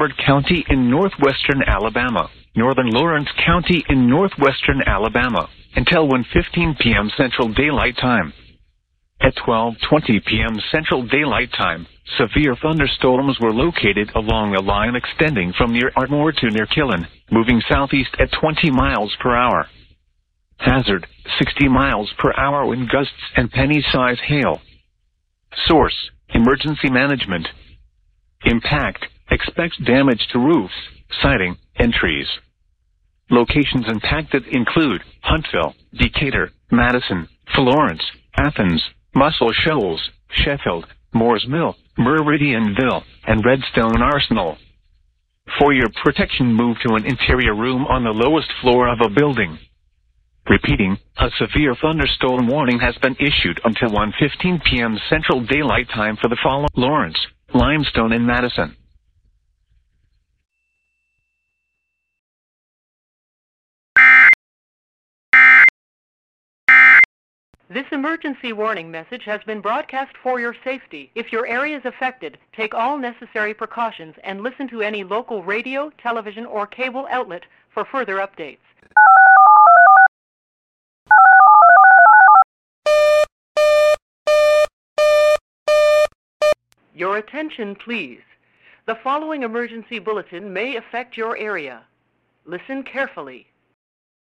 Howard County in northwestern Alabama, northern Lawrence County in northwestern Alabama, until 1:15 p.m. Central Daylight Time. At 12:20 p.m. Central Daylight Time, severe thunderstorms were located along a line extending from near Ardmore to near Killen, moving southeast at 20 miles per hour. Hazard, 60 miles per hour wind gusts and penny-size hail. Source, Emergency Management. Impact, expects damage to roofs, siding, and trees. Locations impacted include Huntsville, Decatur, Madison, Florence, Athens, Muscle Shoals, Sheffield, Moores Mill, Meridianville, and Redstone Arsenal. For your protection, move to an interior room on the lowest floor of a building. Repeating, a severe thunderstorm warning has been issued until 1:15 p.m. Central Daylight Time for the following: Lawrence, Limestone, and Madison. This emergency warning message has been broadcast for your safety. If your area is affected, take all necessary precautions and listen to any local radio, television, or cable outlet for further updates. Your attention, please. The following emergency bulletin may affect your area. Listen carefully.